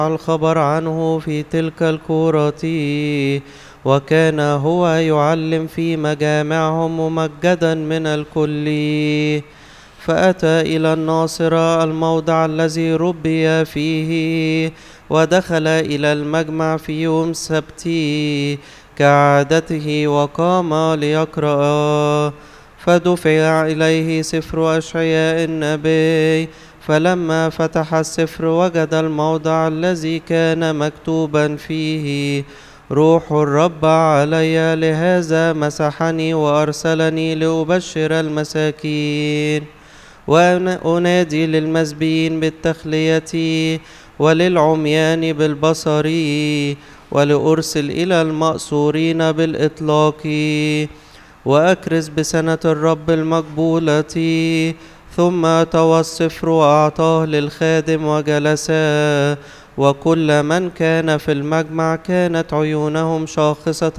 الخبر عنه في تلك الكورة، وكان هو يعلم في مجامعهم ممجدا من الكل. فأتى إلى الناصرة الموضع الذي ربي فيه، ودخل إلى المجمع في يوم السبت كعادته، وقام ليقرأ. فدفع إليه سفر أشعياء النبي، فلما فتح السفر وجد الموضع الذي كان مكتوبا فيه: روح الرب علي، لهذا مسحني وأرسلني لأبشر المساكين، وأنادي للمسبيين بالتخلية، وللعميان بالبصر، ولأرسل إلى المأسورين بالإطلاق، وأكرز بسنة الرب المقبولة. ثم طوى السفر وأعطاه للخادم وجلس، وكل من كان في المجمع كانت عيونهم شاخصة